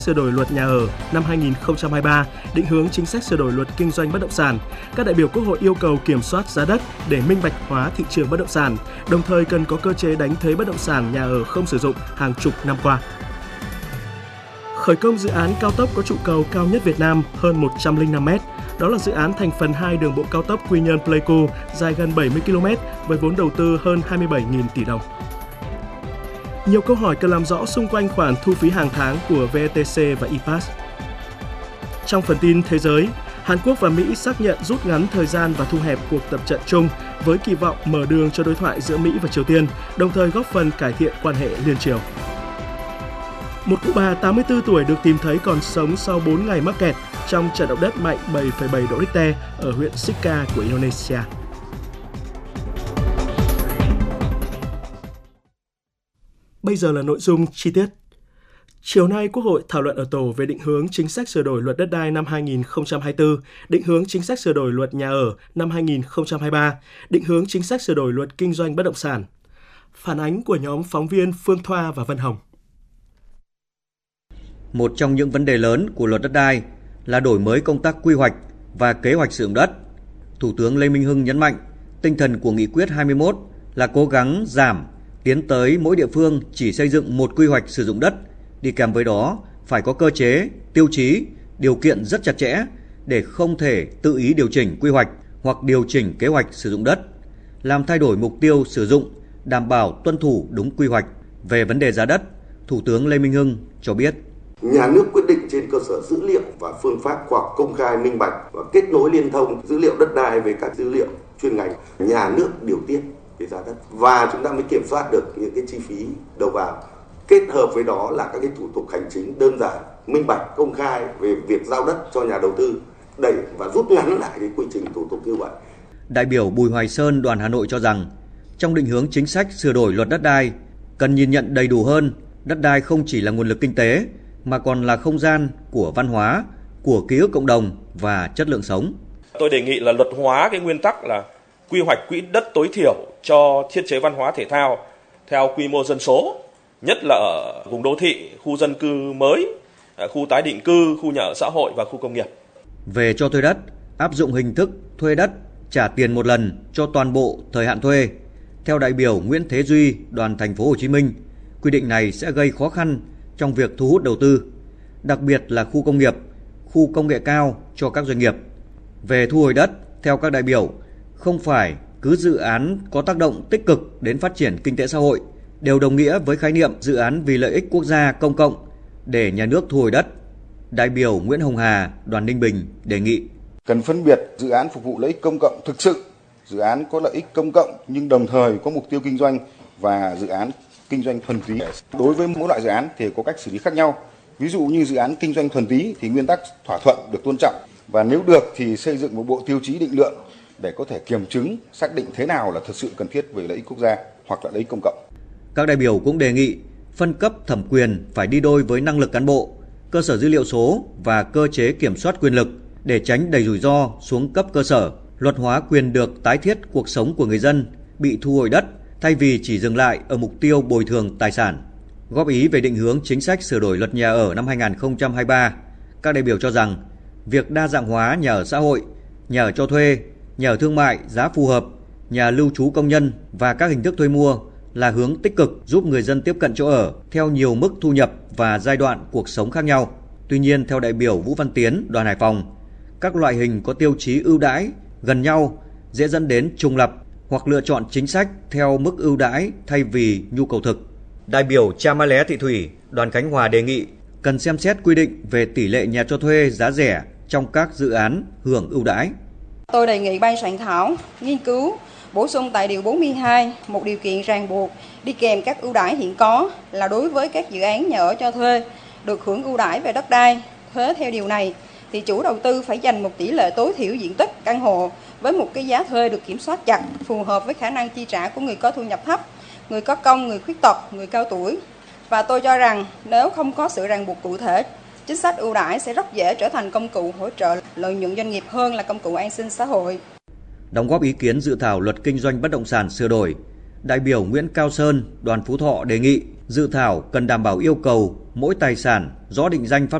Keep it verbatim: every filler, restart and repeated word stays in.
Sửa đổi luật nhà ở năm hai nghìn không trăm hai mươi ba, định hướng chính sách sửa đổi luật kinh doanh bất động sản. Các đại biểu Quốc hội yêu cầu kiểm soát giá đất để minh bạch hóa thị trường bất động sản, đồng thời cần có cơ chế đánh thuế bất động sản nhà ở không sử dụng hàng chục năm qua. Khởi công dự án cao tốc có trụ cầu cao nhất Việt Nam hơn một trăm lẻ năm mét. Đó là dự án thành phần hai đường bộ cao tốc Quy Nhơn - Pleiku dài gần bảy mươi ki lô mét với vốn đầu tư hơn hai mươi bảy nghìn tỷ đồng. Nhiều câu hỏi cần làm rõ xung quanh khoản thu phí hàng tháng của vê e tê xê và i pass. Trong phần tin thế giới, Hàn Quốc và Mỹ xác nhận rút ngắn thời gian và thu hẹp cuộc tập trận chung với kỳ vọng mở đường cho đối thoại giữa Mỹ và Triều Tiên, đồng thời góp phần cải thiện quan hệ liên triều. Một cụ bà tám mươi tư tuổi được tìm thấy còn sống sau bốn ngày mắc kẹt trong trận động đất mạnh bảy phẩy bảy độ Richter ở huyện Sika của Indonesia. Bây giờ là nội dung chi tiết. Chiều nay, Quốc hội thảo luận ở tổ về định hướng chính sách sửa đổi luật đất đai năm hai nghìn không trăm hai mươi tư, định hướng chính sách sửa đổi luật nhà ở năm hai nghìn không trăm hai mươi ba, định hướng chính sách sửa đổi luật kinh doanh bất động sản. Phản ánh của nhóm phóng viên Phương Thoa và Vân Hồng. Một trong những vấn đề lớn của luật đất đai là đổi mới công tác quy hoạch và kế hoạch sử dụng đất. Thủ tướng Lê Minh Hưng nhấn mạnh, tinh thần của nghị quyết hai mươi mốt là cố gắng giảm, tiến tới mỗi địa phương chỉ xây dựng một quy hoạch sử dụng đất, đi kèm với đó phải có cơ chế, tiêu chí, điều kiện rất chặt chẽ để không thể tự ý điều chỉnh quy hoạch hoặc điều chỉnh kế hoạch sử dụng đất, làm thay đổi mục tiêu sử dụng, đảm bảo tuân thủ đúng quy hoạch. Về vấn đề giá đất, Thủ tướng Lê Minh Hưng cho biết, nhà nước quyết định trên cơ sở dữ liệu và phương pháp khoa học công khai minh bạch và kết nối liên thông dữ liệu đất đai với các dữ liệu chuyên ngành. Nhà nước điều tiết về giá đất và chúng ta mới kiểm soát được những cái chi phí đầu vào. Kết hợp với đó là các cái thủ tục hành chính đơn giản, minh bạch, công khai về việc giao đất cho nhà đầu tư, đẩy và rút ngắn lại cái quy trình thủ tục như vậy. Đại biểu Bùi Hoài Sơn, đoàn Hà Nội cho rằng, trong định hướng chính sách sửa đổi luật đất đai, cần nhìn nhận đầy đủ hơn, đất đai không chỉ là nguồn lực kinh tế, mà còn là không gian của văn hóa, của ký ức cộng đồng và chất lượng sống. Tôi đề nghị là luật hóa cái nguyên tắc là quy hoạch quỹ đất tối thiểu cho thiết chế văn hóa thể thao theo quy mô dân số, nhất là ở vùng đô thị, khu dân cư mới, khu tái định cư, khu nhà ở xã hội và khu công nghiệp. Về cho thuê đất, áp dụng hình thức thuê đất, trả tiền một lần cho toàn bộ thời hạn thuê. Theo đại biểu Nguyễn Thế Duy, đoàn Thành phố Hồ Chí Minh, quy định này sẽ gây khó khăn trong việc thu hút đầu tư, đặc biệt là khu công nghiệp, khu công nghệ cao cho các doanh nghiệp. Về thu hồi đất, theo các đại biểu, không phải cứ dự án có tác động tích cực đến phát triển kinh tế xã hội đều đồng nghĩa với khái niệm dự án vì lợi ích quốc gia công cộng để nhà nước thu hồi đất. Đại biểu Nguyễn Hồng Hà, đoàn Ninh Bình đề nghị cần phân biệt dự án phục vụ lợi ích công cộng thực sự, dự án có lợi ích công cộng nhưng đồng thời có mục tiêu kinh doanh và dự án kinh doanh thuần túy. Đối với mỗi loại dự án thì có cách xử lý khác nhau. Ví dụ như dự án kinh doanh thuần túy thì nguyên tắc thỏa thuận được tôn trọng và nếu được thì xây dựng một bộ tiêu chí định lượng để có thể kiểm chứng, xác định thế nào là thật sự cần thiết về lợi ích quốc gia hoặc là lợi ích công cộng. Các đại biểu cũng đề nghị phân cấp thẩm quyền phải đi đôi với năng lực cán bộ, cơ sở dữ liệu số và cơ chế kiểm soát quyền lực để tránh đẩy rủi ro xuống cấp cơ sở, luật hóa quyền được tái thiết cuộc sống của người dân bị thu hồi đất thay vì chỉ dừng lại ở mục tiêu bồi thường tài sản. Góp ý về định hướng chính sách sửa đổi luật nhà ở năm hai nghìn không trăm hai mươi ba, các đại biểu cho rằng việc đa dạng hóa nhà ở xã hội, nhà ở cho thuê, nhà ở thương mại giá phù hợp, nhà lưu trú công nhân và các hình thức thuê mua là hướng tích cực giúp người dân tiếp cận chỗ ở theo nhiều mức thu nhập và giai đoạn cuộc sống khác nhau. Tuy nhiên, theo đại biểu Vũ Văn Tiến, đoàn Hải Phòng, các loại hình có tiêu chí ưu đãi gần nhau dễ dẫn đến trùng lặp hoặc lựa chọn chính sách theo mức ưu đãi thay vì nhu cầu thực. Đại biểu Cha Ma Lé Thị Thủy, đoàn Khánh Hòa đề nghị cần xem xét quy định về tỷ lệ nhà cho thuê giá rẻ trong các dự án hưởng ưu đãi. Tôi đề nghị ban soạn thảo nghiên cứu bổ sung tại điều bốn mươi hai một điều kiện ràng buộc đi kèm các ưu đãi hiện có là đối với các dự án nhà ở cho thuê được hưởng ưu đãi về đất đai. Thuế theo điều này thì chủ đầu tư phải dành một tỷ lệ tối thiểu diện tích căn hộ với một cái giá thuê được kiểm soát chặt, phù hợp với khả năng chi trả của người có thu nhập thấp, người có công, người khuyết tật, người cao tuổi. Và tôi cho rằng nếu không có sự ràng buộc cụ thể, chính sách ưu đãi sẽ rất dễ trở thành công cụ hỗ trợ lợi nhuận doanh nghiệp hơn là công cụ an sinh xã hội. Đóng góp ý kiến dự thảo luật kinh doanh bất động sản sửa đổi, đại biểu Nguyễn Cao Sơn, đoàn Phú Thọ đề nghị dự thảo cần đảm bảo yêu cầu mỗi tài sản rõ định danh pháp